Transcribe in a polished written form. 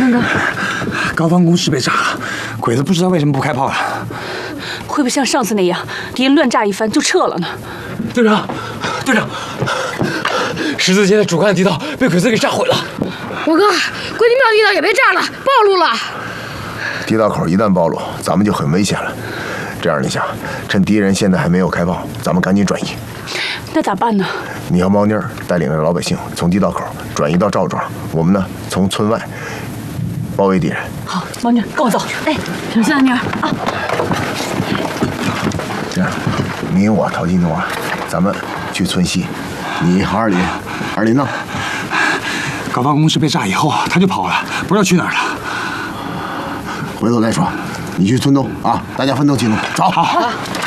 刚刚？ 高方工事被炸了，鬼子不知道为什么不开炮了。 会不会像上次那样，敌人乱炸一番就撤了呢？ 队长，十字街的主干地道被鬼子给炸毁了。 我哥，归地庙地道也被炸了，暴露了。 地道口一旦暴露，咱们就很危险了。这样，你想，趁敌人现在还没有开炮，咱们赶紧转移。 那咋办呢？ 你和猫妮儿带领着老百姓从地道口转移到赵庄，我们呢从村外包围敌人。 好，猫妮儿跟我走。哎，小心啊，妮儿啊！ 这样，你我淘金的话，咱们去村西，你和二林呢？ 高方工事被炸以后，他就跑了，不知道去哪儿了。 回头再说，你去村东啊，大家分头行动，走。 好。